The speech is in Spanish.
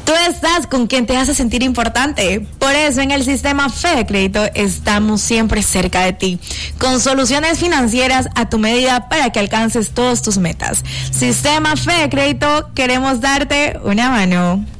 Tú estás con quien te hace sentir importante. Por eso en el sistema Fede Crédito estamos siempre cerca de ti, con soluciones financieras a tu medida para que alcances todas tus metas. Sistema Fede Crédito, queremos darte una mano.